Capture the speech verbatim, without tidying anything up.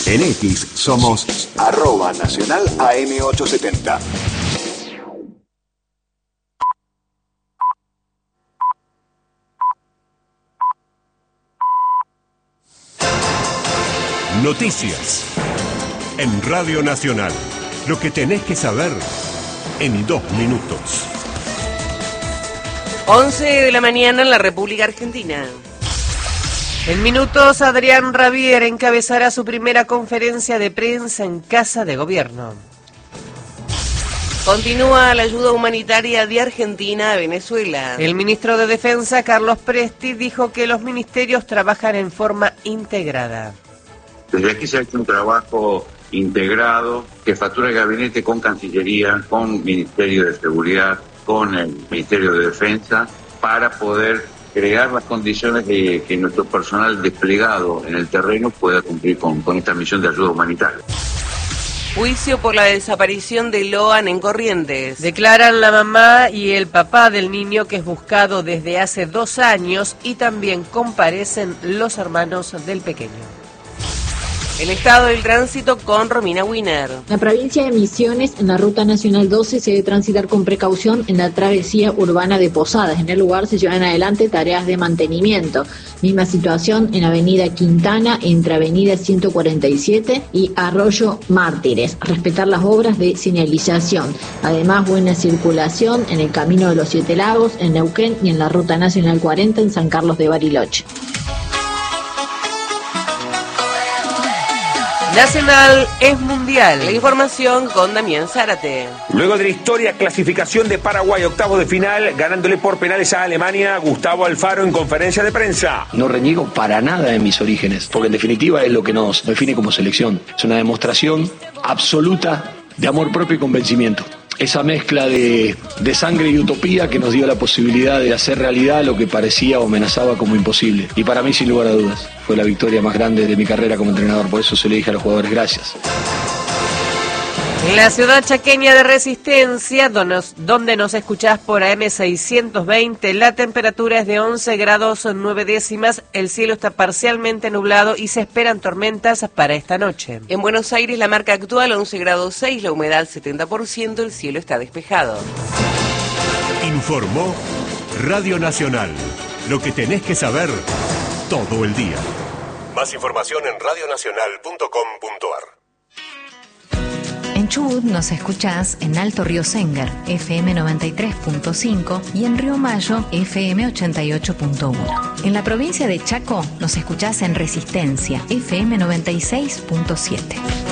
En X somos arroba nacional A M ochocientos setenta. Noticias en Radio Nacional. Lo que tenés que saber en dos minutos. once de la mañana en la República Argentina. En minutos, Adrián Rabier encabezará su primera conferencia de prensa en Casa de Gobierno. Continúa la ayuda humanitaria de Argentina a Venezuela. El ministro de Defensa, Carlos Presti, dijo que los ministerios trabajan en forma integrada. Desde aquí se ha hecho un trabajo integrado que factura el gabinete con Cancillería, con Ministerio de Seguridad, con el Ministerio de Defensa, para poder crear las condiciones de que nuestro personal desplegado en el terreno pueda cumplir con, con esta misión de ayuda humanitaria. Juicio por la desaparición de Loan en Corrientes. Declaran la mamá y el papá del niño, que es buscado desde hace dos años, y también comparecen los hermanos del pequeño. El estado del tránsito con Romina Wiener. La provincia de Misiones, en la Ruta Nacional doce, se debe transitar con precaución en la travesía urbana de Posadas. En el lugar se llevan adelante tareas de mantenimiento. Misma situación en Avenida Quintana, entre Avenida ciento cuarenta y siete y Arroyo Mártires. Respetar las obras de señalización. Además, buena circulación en el Camino de los Siete Lagos, en Neuquén, y en la Ruta Nacional cuarenta en San Carlos de Bariloche. Nacional es mundial. La información con Damián Zárate. Luego de la historia, clasificación de Paraguay, octavos de final, ganándole por penales a Alemania, Gustavo Alfaro en conferencia de prensa. No reniego para nada de mis orígenes, porque en definitiva es lo que nos define como selección. Es una demostración absoluta de amor propio y convencimiento. Esa mezcla de, de sangre y utopía que nos dio la posibilidad de hacer realidad lo que parecía o amenazaba como imposible. Y para mí, sin lugar a dudas, fue la victoria más grande de mi carrera como entrenador. Por eso se le dije a los jugadores gracias. En la ciudad chaqueña de Resistencia, donde nos escuchás por A M seiscientos veinte, la temperatura es de once grados nueve décimas, el cielo está parcialmente nublado y se esperan tormentas para esta noche. En Buenos Aires la marca actual once grados seis, la humedad setenta por ciento, el cielo está despejado. Informó Radio Nacional. Lo que tenés que saber todo el día. Más información en radio nacional punto com punto ar. En Chubut nos escuchás en Alto Río Sengar, F M noventa y tres punto cinco, y en Río Mayo, F M ochenta y ocho punto uno. En la provincia de Chaco nos escuchás en Resistencia, F M noventa y seis punto siete.